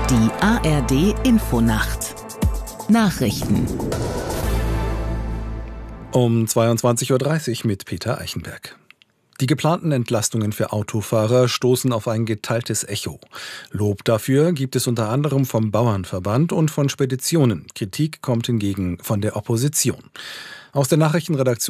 Die ARD Infonacht Nachrichten um 22:30 Uhr mit Peter Eichenberg. Die geplanten Entlastungen für Autofahrer stoßen auf ein geteiltes Echo. Lob dafür gibt es unter anderem vom Bauernverband und von Speditionen. Kritik kommt hingegen von der Opposition. Aus der Nachrichtenredaktion